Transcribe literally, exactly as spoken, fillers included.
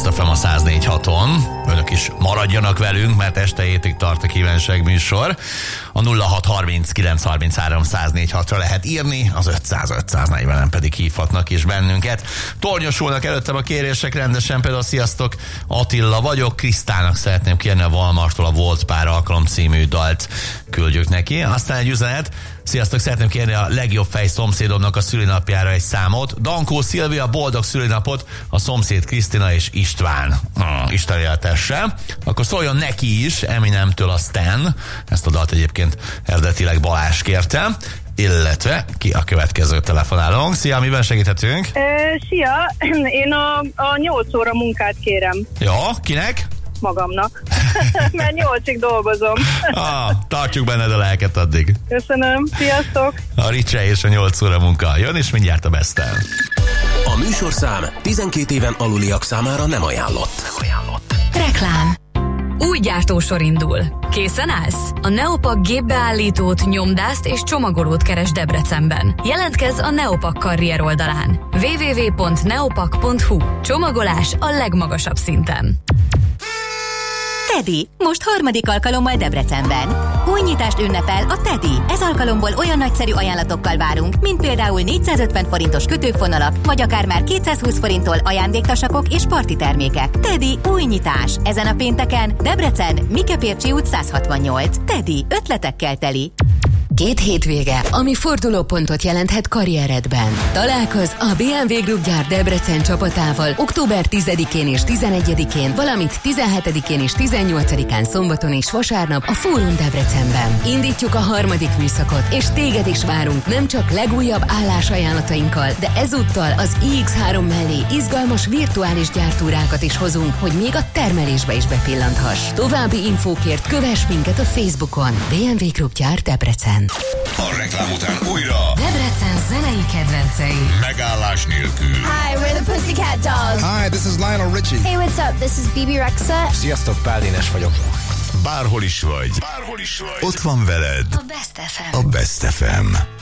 Best ef em a száz négy haton. Önök is maradjanak velünk, mert este hétig tart a kívánság műsor. A nulla hat harminc kilenc harminchárom száz négy hatra lehet írni, az ötszáz ötszáznegyvenen pedig hívhatnak is bennünket. Tornyosulnak előttem a kérések rendesen, például sziasztok, Attila vagyok, Krisztának szeretném kérni a Walmarttól a Volt pár alkalom című dalt, küldjük neki. Aztán egy üzenet, sziasztok, szeretném kérni a legjobb fej szomszédomnak a szülinapjára egy számot. Dankó Szilvia, boldog szülinapot, a szomszéd Krisztina és István. Hmm, Isten éltesse. Akkor szóljon neki is, Eminemtől a Stan. Ezt a dalt egyébként eredetileg Balázs kérte. Illetve ki a következő telefonálónk. Szia, miben segíthetünk? Uh, szia, én a, a nyolc óra munkát kérem. Jó, kinek? Magamnak, mert nyolcig dolgozom. Ah, tartsuk benned a lelket addig. Köszönöm, sziasztok! A Ricse és a nyolc óra munka jön, és mindjárt a Best-tel. A műsorszám tizenkét éven aluliak számára nem ajánlott. Nem ajánlott. Reklám. Új gyártósor indul. Készen állsz? A Neopak gépbeállítót, nyomdást és csomagolót keres Debrecenben. Jelentkezz a Neopak karrier oldalán. double-u double-u double-u pont neopak pont hu. Csomagolás a legmagasabb szinten. Teddy, most harmadik alkalommal Debrecenben. Új nyitást ünnepel a Teddy. Ez alkalomból olyan nagyszerű ajánlatokkal várunk, mint például négyszázötven forintos kötőfonalak, vagy akár már kétszázhúsz forinttól ajándéktasakok és parti termékek. Teddy új nyitás. Ezen a pénteken Debrecen, Mikepércsi út száz hatvannyolc. Teddy, ötletekkel teli. Két hétvége, ami fordulópontot jelenthet karrieredben. Találkozz a bé em vé Group gyár Debrecen csapatával október tizedikén és tizenegyedikén, valamint tizenhetedikén és tizennyolcadikán szombaton és vasárnap a Fórum Debrecenben. Indítjuk a harmadik műszakot, és téged is várunk nem csak legújabb állásajánlatainkkal, de ezúttal az i iksz három mellé izgalmas virtuális gyártúrákat is hozunk, hogy még a termelésbe is bepillanthass. További infókért kövess minket a Facebookon. bé em vé Group gyár Debrecen. A reklám után újra Debrecen zenei kedvencei. megállás nélkül. Hi, we're the Pussycat Dolls. Hi, this is Lionel Richie. Hey, what's up? This is Bibi Rexha. Sziasztok, Pál Dénes vagyok. Bárhol is vagy, bárhol is vagy, ott van veled A Best ef em. a Best ef em.